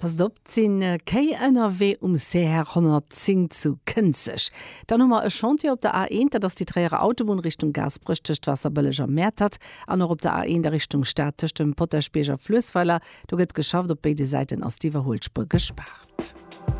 Pass op sinn KNRW CR 110 zu Kinzig. Dann hummer e Chantier op der A1, dats die träiere Autobahn Richtung Gasbrüchtecht Wasserbëlleger Mäert hat, an op der A1 der Richtung Stadtecht dem Potterspeger Flüssweiler, du gëtt geschafft op beide Seiten aus die Überholspur gespart.